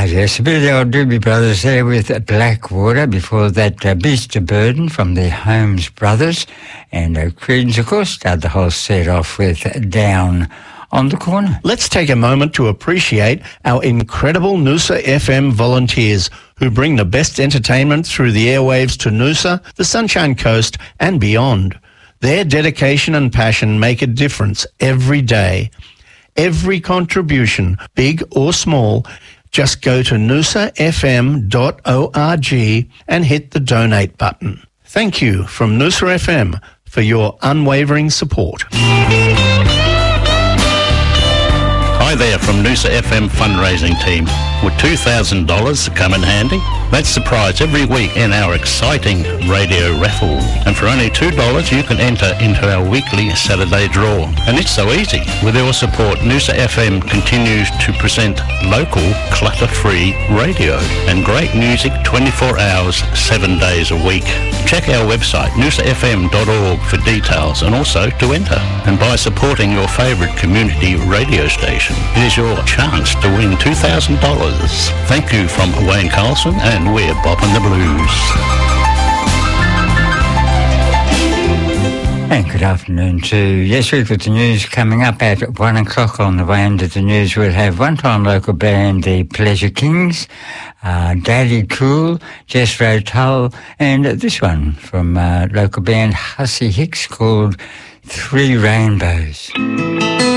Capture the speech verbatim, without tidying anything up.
yes, a bit of the old Doobie Brothers there with Blackwater. Before that, uh, Beast of Burden from the Holmes Brothers. And uh, Creedence, of course, started the whole set off with Down on the Corner. Let's take a moment to appreciate our incredible Noosa F M volunteers who bring the best entertainment through the airwaves to Noosa, the Sunshine Coast and beyond. Their dedication and passion make a difference every day. Every contribution, big or small, just go to noosa f m dot org and hit the donate button. Thank you from Noosa F M for your unwavering support. Hi there from Noosa F M fundraising team. With two thousand dollars to come in handy, that's the prize every week in our exciting radio raffle. And for only two dollars you can enter into our weekly Saturday draw. And it's so easy. With your support, Noosa F M continues to present local, clutter-free radio and great music twenty-four hours, seven days a week. Check our website, noosa f m dot org, for details and also to enter. And by supporting your favourite community radio station, it is your chance to win two thousand dollars. Thank you from Wayne Carlson, and we're bopping the blues. And good afternoon to Yes Week with the News coming up at one o'clock. On the way into the news, we'll have one-time local band, the Pleasure Kings, uh, Daddy Cool, Jess Rotull, and this one from uh, local band Hussey Hicks called Three Rainbows.